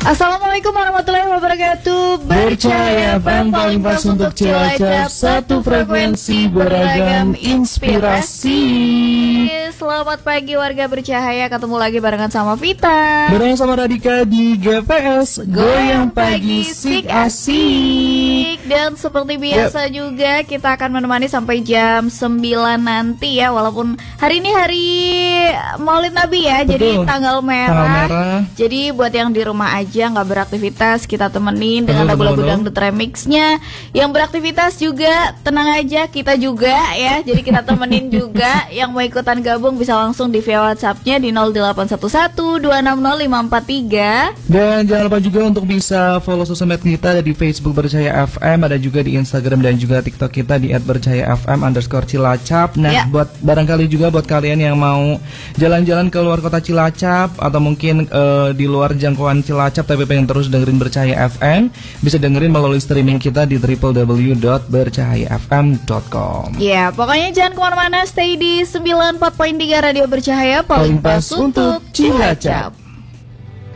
Assalamualaikum warahmatullahi wabarakatuh. Bercahaya FM paling pas untuk Cilacap, satu frekuensi beragam inspirasi. Selamat pagi warga Bercahaya, ketemu lagi barengan sama Vita, barengan sama Radika di GPS Goyang Pagi Sik Asik. Dan seperti biasa juga kita akan menemani sampai jam 9 nanti ya. Walaupun hari ini hari Maulid Nabi ya. Betul. Jadi tanggal merah. Jadi buat yang di rumah aja nggak beraktivitas, kita temenin dengan lagu-lagu dangdut remixnya. Yang beraktivitas juga tenang aja, kita juga ya. Jadi kita temenin juga. Yang mau ikutan gabung bisa langsung di via WhatsApp-nya di 0811-260-543. Dan jangan lupa juga untuk bisa follow sosial media kita di Facebook Bercahaya FM, ada juga di Instagram dan juga TikTok kita di @bercahayafm_Cilacap. Nah, buat barangkali juga buat kalian yang mau jalan-jalan ke luar kota Cilacap atau mungkin di luar jangkauan Cilacap tapi pengen terus dengerin Bercahaya FM, bisa dengerin melalui streaming kita di www.bercahayafm.com. Ya, pokoknya jangan kemana-mana, stay di 94.3 Radio Bercahaya paling pas untuk Cilacap.